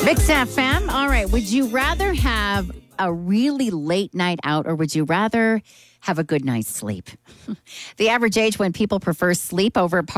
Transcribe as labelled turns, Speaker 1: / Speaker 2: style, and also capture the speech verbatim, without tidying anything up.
Speaker 1: Mix F M. All right. Would you rather have a really late night out or would you rather have a good night's sleep? The average age when people prefer sleep over